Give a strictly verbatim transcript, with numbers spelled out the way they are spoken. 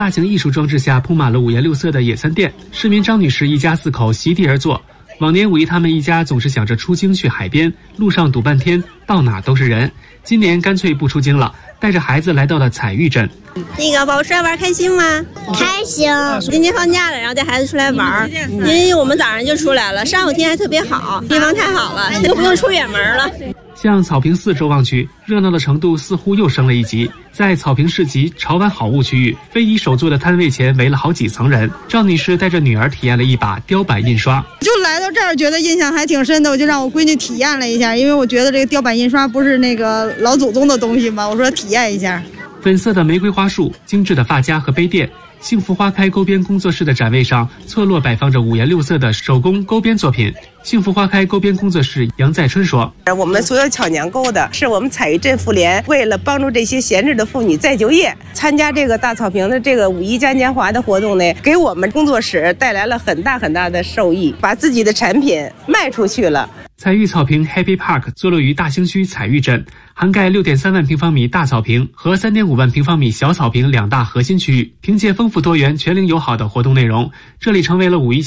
大型艺术装置下铺满了五颜六色的野餐垫，市民张女士一家四口席地而坐。往年五一他们一家总是想着出京去海边，路上堵半天，到哪都是人。今年干脆不出京了，带着孩子来到了彩玉镇。 那个宝宝出来玩开心吗？ 开心。 今天放假了，然后带孩子出来玩，因为我们早上就出来了，上午天还特别好，地方太好了，都不用出远门了。 向草坪四周望去，热闹的程度似乎又升了一级。在草坪市集潮玩好物区域，非遗手作的摊位前围了好几层人。赵女士带着女儿体验了一把雕版印刷， 就来到这儿觉得印象还挺深的，我就让我闺女体验了一下，因为我觉得这个雕版印刷不是那个老祖宗的东西嘛，我说体验一下。 粉色的玫瑰花束、精致的发夹和杯垫，幸福花开钩编工作室的展位上错落摆放着五颜六色的手工钩编作品。幸福花开钩编工作室杨在春说：“ 我们所有巧娘钩的是我们彩玉镇妇联为了帮助这些闲置的妇女再就业，参加这个大草坪的这个五一嘉年华的活动呢，给我们工作室带来了很大很大的受益，把自己的产品卖出去了。” 彩玉草坪 Happy Park 坐落于大兴区彩玉镇，涵盖 六点三万平方米大草坪和 三点五万平方米小草坪两大核心区域。凭借丰富多元、全龄友好的活动内容，这里成为了五一